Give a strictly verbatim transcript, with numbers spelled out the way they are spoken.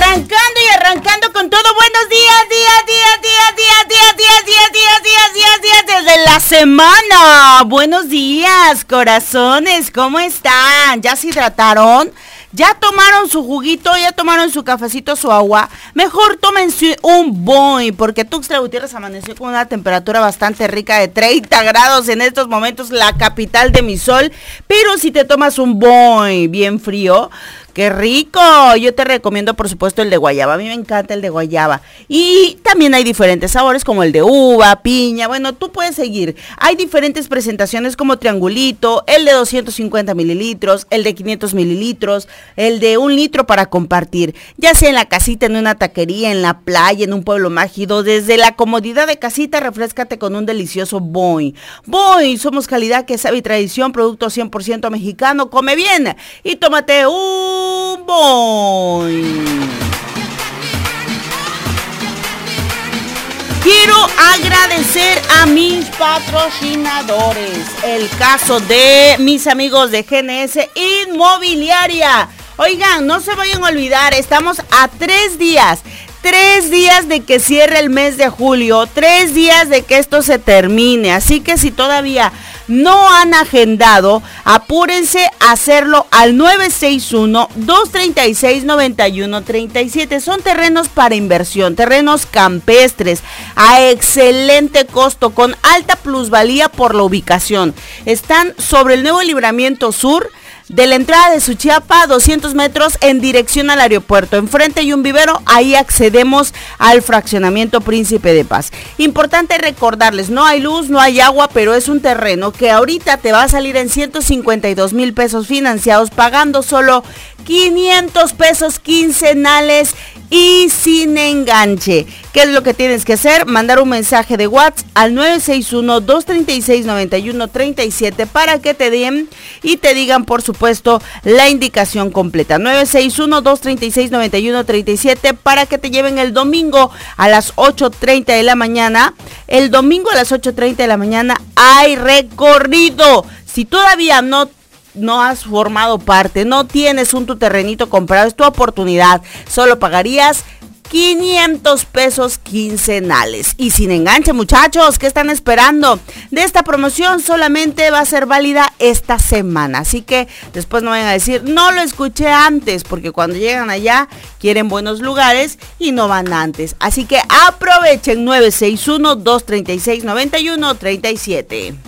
Arrancando y arrancando con todo. Buenos días, días, días, días, días, días, días, días, días, días, días, días, desde la semana. Buenos días, corazones, ¿cómo están? ¿Ya se hidrataron? ¿Ya tomaron su juguito? ¿Ya tomaron su cafecito, su agua? Mejor tómense un boing, porque Tuxtla Gutiérrez amaneció con una temperatura bastante rica de treinta grados en estos momentos, la capital de mi sol. Pero si te tomas un boing bien frío, ¡qué rico! Yo te recomiendo, por supuesto, el de guayaba. A mí me encanta el de guayaba. Y también hay diferentes sabores, como el de uva, piña. Bueno, tú puedes seguir. Hay diferentes presentaciones como triangulito, el de doscientos cincuenta mililitros, el de quinientos mililitros, el de un litro para compartir. Ya sea en la casita, en una taquería, en la playa, en un pueblo mágico. Desde la comodidad de casita, refréscate con un delicioso boing. Boing, somos calidad que sabe y tradición, producto cien por ciento mexicano. Come bien y tómate un boing. Quiero agradecer a mis patrocinadores. El caso de mis amigos de G N S Inmobiliaria. Oigan, no se vayan a olvidar, estamos a tres días. Tres días de que cierre el mes de julio, tres días de que esto se termine, así que si todavía no han agendado, apúrense a hacerlo al nueve seis uno, dos tres seis, nueve uno tres siete, son terrenos para inversión, terrenos campestres, a excelente costo, con alta plusvalía por la ubicación, están sobre el nuevo libramiento sur, de la entrada de Suchiapa, doscientos metros en dirección al aeropuerto. Enfrente hay un vivero, ahí accedemos al fraccionamiento Príncipe de Paz. Importante recordarles, no hay luz, no hay agua, pero es un terreno que ahorita te va a salir en ciento cincuenta y dos mil pesos financiados, pagando solo quinientos pesos quincenales y sin enganche. ¿Qué es lo que tienes que hacer? Mandar un mensaje de WhatsApp al nueve seis uno, dos tres seis, nueve uno tres siete para que te den y te digan, por supuesto, la indicación completa. nueve seis uno, dos tres seis, nueve uno tres siete para que te lleven el domingo a las ocho treinta de la mañana. El domingo a las ocho treinta de la mañana hay recorrido. Si todavía no no has formado parte, no tienes un tu terrenito comprado, es tu oportunidad. Solo pagarías quinientos pesos quincenales y sin enganche, muchachos. ¿Qué están esperando? De esta promoción solamente va a ser válida esta semana, así que después no vayan a decir no lo escuché antes, porque cuando llegan allá quieren buenos lugares y no van antes, así que aprovechen. Nueve seis uno, dos tres seis, nueve uno tres siete.